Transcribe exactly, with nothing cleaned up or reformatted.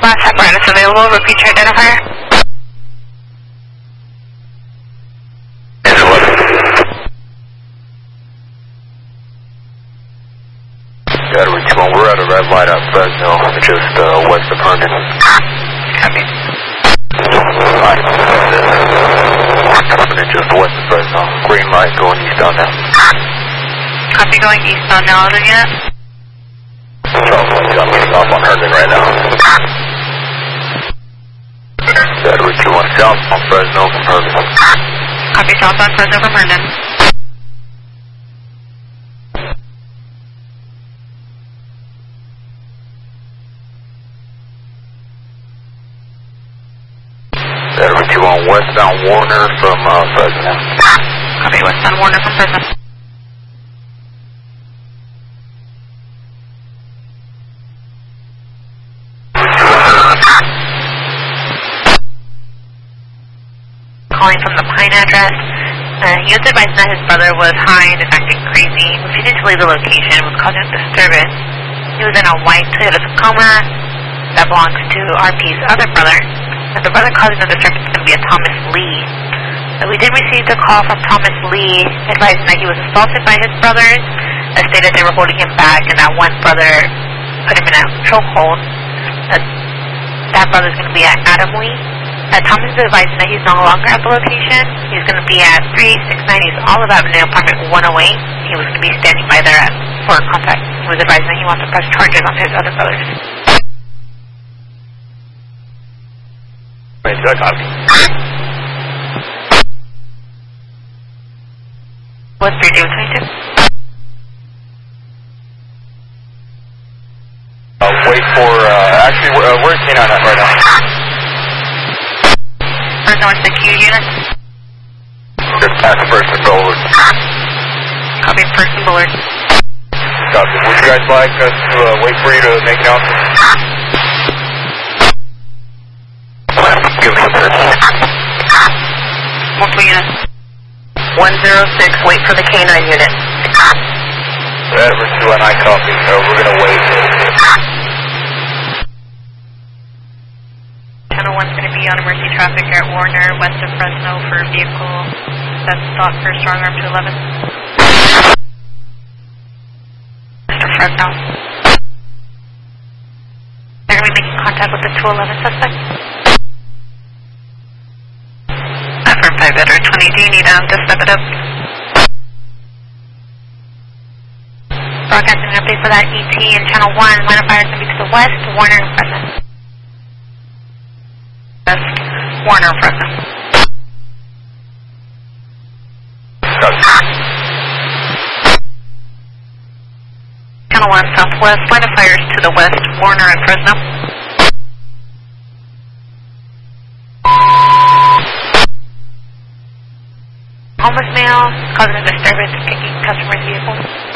Last apparatus available. Repeat your identifier. Battery two one, we're at a red light at Fresno, just uh, west of Herndon. Copy. Alright, coming in just west of Fresno. Green light going eastbound now. Copy, going eastbound now, other unit. Charles, I'm getting off on Herndon right now. Battery two one, south on Fresno from Herndon. Copy, southbound Fresno from Herndon. Battery two one, westbound Warner from uh, Fresno. Copy, westbound Warner from Fresno. Calling from the Pine address. Uh, he was advised that his brother was high and is acting crazy, refusing to leave the location, was causing disturbance. He was in a white Toyota Tacoma that belongs to R P's other brother. And the brother causing the disturbance is going to be a Thomas Lee. Uh, we did receive the call from Thomas Lee advising that he was assaulted by his brothers, and stated they were holding him back and that one brother put him in a chokehold. Uh, that brother's going to be at Adam Lee. Uh, Thomas is advising that he's no longer at the location. He's going to be at three six nine East Olive Avenue, apartment one oh eight. He was going to be standing by there at, for contact. He was advising that he wants to press charges on his other brothers. Wait, good copy. What's three David twenty-two? Uh, wait for, uh, actually, uh, where's K nine at right now? Fresno is the Q unit. Just past first and forward. Copy, first and forward. Copy. Would you guys like us to uh, wait for you to make an announcement? Give me a minute. Multiple units. one zero six, wait for the K nine unit. Edward two and I copy, so we're going to wait. Channel one's going to be on emergency traffic at Warner, west of Fresno for a vehicle that's stopped for strong arm two eleven. West of Fresno. They're going to be making contact with the two eleven suspect. Affirm five veteran twenty, do you need um, to step it up? Broadcasting an update for that E T in channel one. Line of fire is going to be to the west, Warner and Fresno. West, Warner and Fresno. Channel one, southwest. Line of fire is to the west, Warner and Fresno. Homeless male causing a disturbance, kicking customer's vehicle.